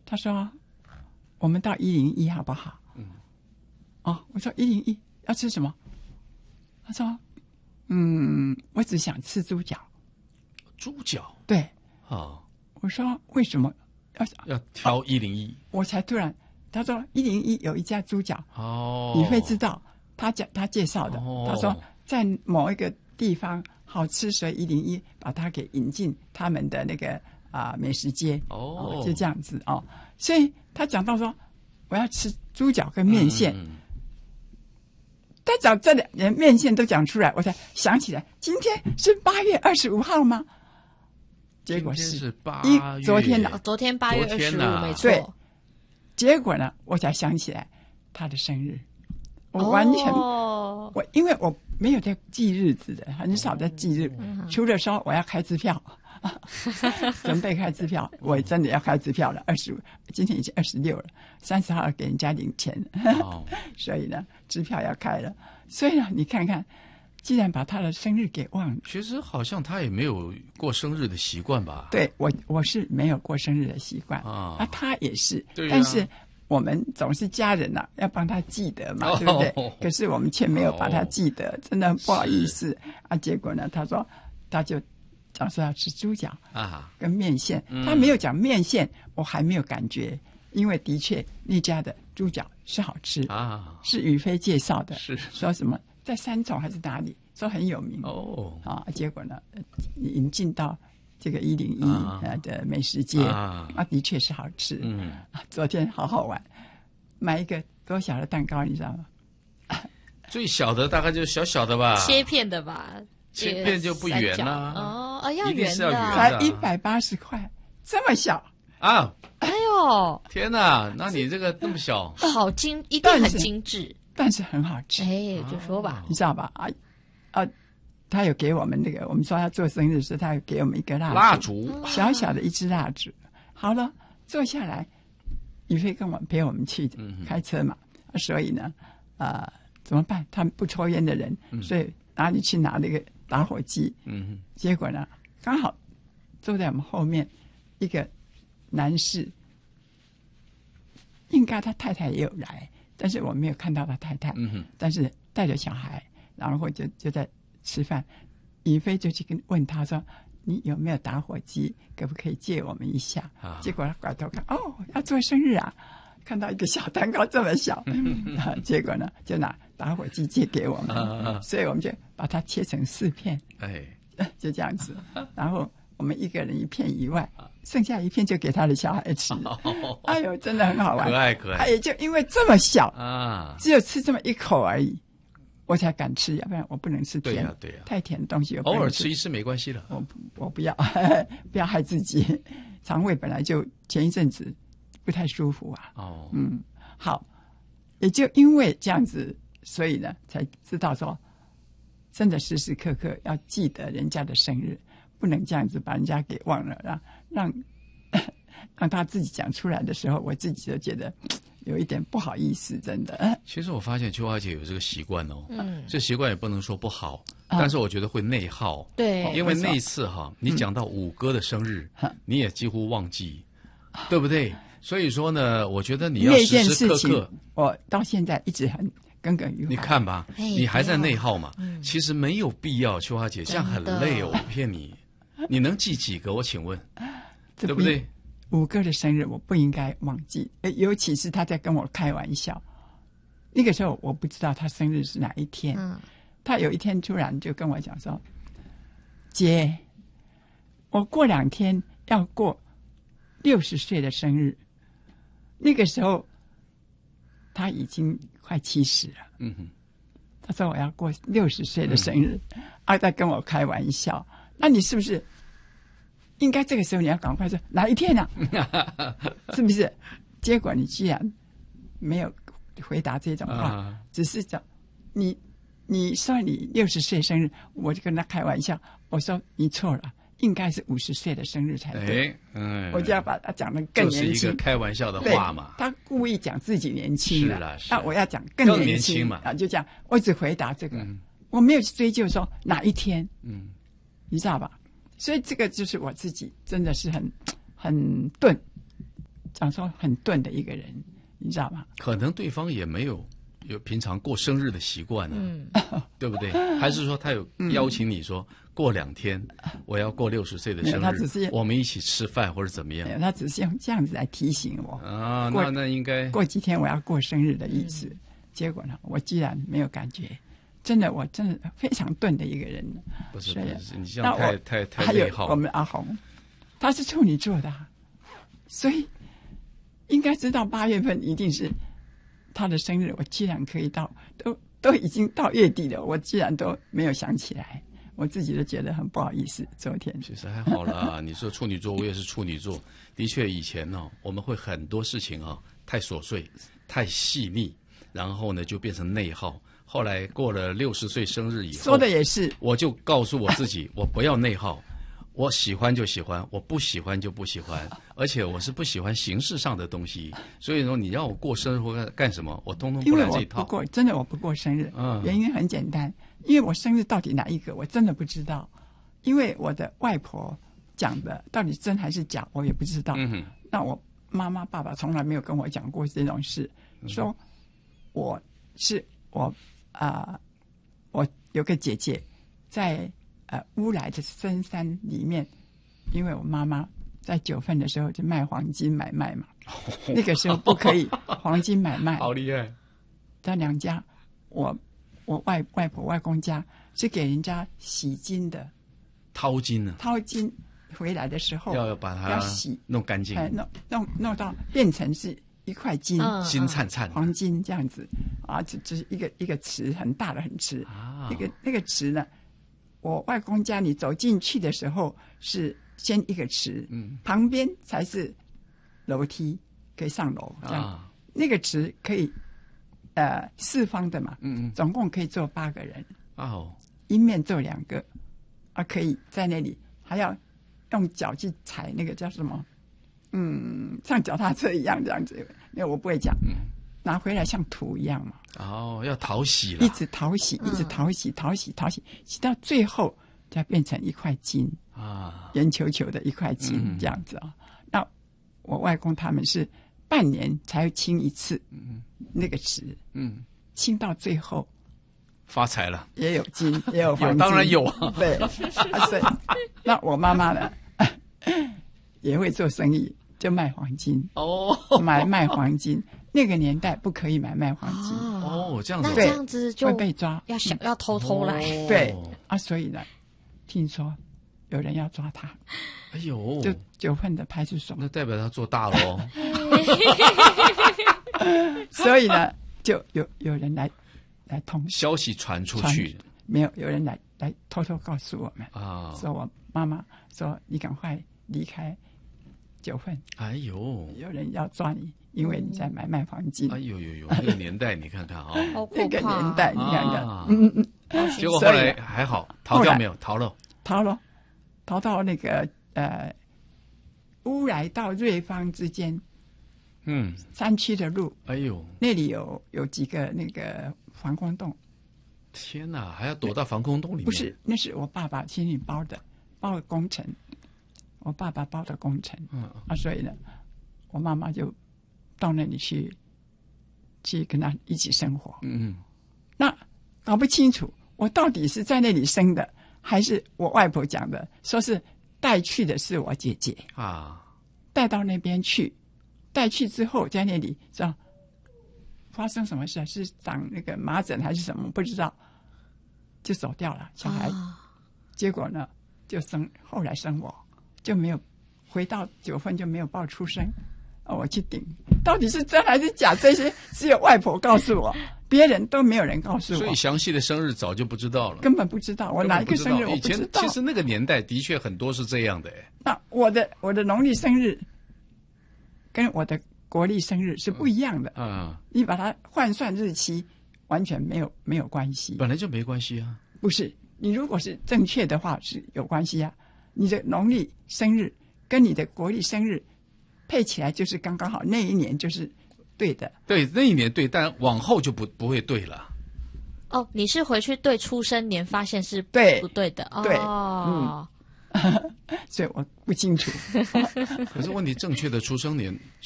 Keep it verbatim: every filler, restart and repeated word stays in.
他说我们到一零一好不好？嗯，哦，我说一零一要吃什么？他说嗯，我只想吃猪脚。 猪脚？ 对。 啊， 我说为什么要要挑一零一？ 我才突然，他说一零一有一家猪脚。 哦， 你会知道他讲他介绍的。哦，他说在某一个地方好吃，所以一零一把它给引进他们的那个啊、呃、美食街。 哦， 就这样子哦。所以他讲到说我要吃猪脚跟面线。嗯，他讲这两连面线都讲出来，我才想起来，今天是八月二十五号吗？结果是是八一昨天的、 哦，昨天八月二十五，没错。 对，结果呢，我才想起来他的生日，我完全、哦、我因为我没有在记日子的，很少在记日，嗯、除了说我要开支票，准备开支票，我真的要开支票了。二十五，今天已经二十六了，三十号给人家领钱，哦、所以呢，支票要开了。所以呢，你看看。既然把他的生日给忘了， 其实好像他也没有过生日的习惯吧？ 对，我我是没有过生日的习惯啊，啊他也是， 对啊， 但是我们总是家人呐、啊，要帮他记得嘛，哦、对不对？可是我们却没有把他记得，哦、真的很不好意思啊。结果呢，他说他就讲说要吃猪脚啊，跟面线，嗯、他没有讲面线，我还没有感觉，因为的确那家的猪脚是好吃啊，是宇飞介绍的， 是说什么。在三重还是哪里说很有名哦啊？结果呢，引进到这个一零一的美食街啊，啊的确是好吃。嗯，昨天好好玩，买一个多小的蛋糕，你知道吗？ 最小的大概就小小的吧， 切片的吧， 切片就不圆啦。 哦，哦，要圆的， 才一百八十块，这么小啊！ 哎呦， 天哪！那你这个那么小， 好精，一定很精致。 但是很好吃， 哎，就说吧， 你知道吧？啊啊，他有给我们那个，我们说他做生日时，他有给我们一个蜡烛， 蜡烛小小的一支蜡烛。好了，坐下来，宇飞跟我陪我们去开车嘛，嗯、所以呢，呃，怎么办？他们不抽烟的人，嗯、所以哪里去拿那个打火机？嗯，结果呢，刚好坐在我们后面一个男士，应该他太太也有来。但是我没有看到他太太，嗯、但是带着小孩，然后就就在吃饭。宇飞就去跟问他说：“你有没有打火机？可不可以借我们一下？”啊、结果他拐头看，哦，要做生日啊！看到一个小蛋糕这么小，嗯啊、结果呢就拿打火机借给我们，啊、所以我们就把它切成四片，哎，就这样子，然后我们一个人一片以外。剩下一片就给他的小孩吃，哦、哎呦，真的很好玩， 可爱可爱。 哎，就因为这么小啊，只有吃这么一口而已，我才敢吃，要不然我不能吃甜， 对呀、啊、对呀、啊， 太甜的东西我不偶能吃。 尔吃一次没关系的， 我我不要，不要害自己，肠胃本来就前一阵子不太舒服啊。哦，嗯，好，也就因为这样子，所以呢，才知道说，真的时时刻刻要记得人家的生日。不能这样子把人家给忘了，让让让他自己讲出来的时候，我自己就觉得有一点不好意思，真的。 其实我发现秋华姐有这个习惯哦，嗯，这习惯也不能说不好，嗯、但是我觉得会内耗。 对， 因为那一次哈，你讲到五哥的生日，嗯、你也几乎忘记，对不对？所以说呢，我觉得你要时时刻刻， 我到现在一直很耿耿于怀。 你看吧，你还在内耗嘛？嗯、其实没有必要，秋华姐这样很累哦，我骗你。你能记几个？我请问，对不对？ 五哥的生日我不应该忘记，尤其是他在跟我开玩笑。那个时候我不知道他生日是哪一天，嗯、他有一天突然就跟我讲说：“姐，我过两天要过六十岁的生日。”那个时候他已经快七十了。嗯哼，他说我要过六十岁的生日，嗯、啊，在跟我开玩笑。那你是不是应该这个时候你要赶快说哪一天啊？是不是？结果你居然没有回答这种话，啊、只是讲你你说你六十岁生日，我就跟他开玩笑，我说你错了，应该是五十岁的生日才对。嗯，我就要把他讲得更年轻， 就是一个开玩笑的话嘛。 他故意讲自己年轻了， 是啦， 那我要讲更年轻， 更年轻嘛。 啊，就这样，我只回答这个，嗯、我没有去追究说哪一天。嗯。你知道吧？所以这个就是我自己真的是很很钝， 讲说很钝的一个人，你知道吗？ 可能对方也没有有平常过生日的习惯呢、啊，嗯、对不对？还是说他有邀请你说、嗯、过两天我要过六十岁的生日， 他只是我们一起吃饭或者怎么样？ 他只是用这样子来提醒我啊，那那应该过几天我要过生日的意思。嗯、结果呢，我居然没有感觉。真的，我真的非常钝的一个人。 不是不是，你这样太太太内耗。 还有我们阿红，他是处女座的、啊，所以应该知道八月份一定是他的生日。我居然可以到，都都已经到月底了，我居然都没有想起来，我自己都觉得很不好意思。昨天其实还好啦，你说处女座，我也是处女座，的确以前哦，我们会很多事情啊、哦、太琐碎、太细腻，然后呢就变成内耗。后来过了六十岁生日以后， 说的也是， 我就告诉我自己，我不要内耗，我喜欢就喜欢，我不喜欢就不喜欢，而且我是不喜欢形式上的东西。所以说，你让我过生日或干干什么，我通通不来这一套。 因为我不过，真的我不过生日， 嗯， 原因很简单，因为我生日到底哪一个，我真的不知道，因为我的外婆讲的到底真还是假，我也不知道。 嗯哼， 那我妈妈爸爸从来没有跟我讲过这种事， 嗯、 说我是我。啊、呃，我有个姐姐在呃乌来的深山里面，因为我妈妈在九份的时候就卖黄金买卖嘛，那个时候不可以黄金买卖， 好厉害。 在娘家，我我外外婆外公家是给人家洗金的， 掏金呢， 掏金回来的时候要把它要洗弄干净， 哎，弄弄弄到变成是一块金， 嗯、 金灿灿黄金这样子啊，这这是一个一个池，很大的很池。 啊， 那个那个池呢，我外公家你走进去的时候是先一个池， 嗯， 旁边才是楼梯可以上楼这样。 啊、 那个池可以呃四方的嘛， 嗯嗯， 总共可以坐八个人， 哦， 一面坐两个，啊，可以在那里还要用脚去踩那个叫什么？嗯，像脚踏车一样这样子，因为我不会讲， 嗯， 拿回来像土一样嘛。 哦，要淘洗了， 一直淘洗，一直淘洗，淘洗，淘洗，洗到最后就变成一块金啊， 圆球球的一块金、嗯、这样子啊、哦。那我外公他们是半年才会清一次， 嗯， 那个池， 嗯， 清到最后发财了， 也有金，也有黄金， 有当然有啊， 对，啊、所以那我妈妈呢也会做生意。就卖黄金哦， 买卖黄金，那个年代不可以买卖黄金哦，这样子， 那这样子就会被抓， 要想、嗯、要偷偷来， 哦、 对啊，所以呢，听说有人要抓他， 哎呦， 就九份的派出所， 那代表他做大喽， 所以呢，就有有人来来通消息传出去， 没有有人来来偷偷告诉我们啊， 说我妈妈说你赶快离开。九份， 哎呦， 有人要抓你，因为你在买卖黄金。 哎呦呦呦，那个年代你看看啊， 那个年代你看看， 啊、 嗯嗯嗯。结果后来还好，逃掉没有？逃了， 逃了，逃到那个呃乌来到瑞芳之间， 嗯， 山区的路。 哎呦， 那里有有几个那个防空洞。 天哪，还要躲到防空洞里面？ 不是，那是我爸爸心里包的，包的工程。我爸爸包的工程， 嗯啊，所以呢，我妈妈就到那里去，去跟他一起生活。 嗯嗯， 那搞不清楚，我到底是在那里生的，还是我外婆讲的，说是带去的是我姐姐啊， 带到那边去，带去之后在那里知道发生什么事，是长那个麻疹还是什么，不知道，就走掉了小孩， 啊、 结果呢，就生后来生我。就没有回到九份，就没有报出生。哦，我去顶，到底是真还是假？这些只有外婆告诉我，别人都没有人告诉我。 所以详细的生日早就不知道了， 根本不知道我哪一个生日我不知道。 以前其实那个年代的确很多是这样的。哎， 那我的我的农历生日跟我的国历生日是不一样的。 嗯，嗯你把它换算日期，完全没有没有关系。 本来就没关系啊。 不是，你如果是正确的话是有关系啊。你的农历生日跟你的国历生日配起来就是刚刚好，那一年就是对的。 对，那一年对，但往后就不不会对了。 哦，你是回去对出生年发现是对不对的？ 对， 哦， 嗯，所以我不清楚。 可是问题，正确的出生年